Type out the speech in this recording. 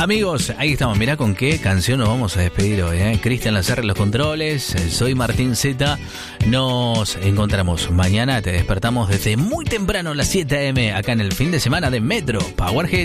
Amigos, ahí estamos. Mirá con qué canción nos vamos a despedir hoy, ¿eh? Cristian Lazar en los controles. Soy Martín Z. Nos encontramos mañana. Te despertamos desde muy temprano a las 7 a.m. acá en el fin de semana de Metro Power Hits.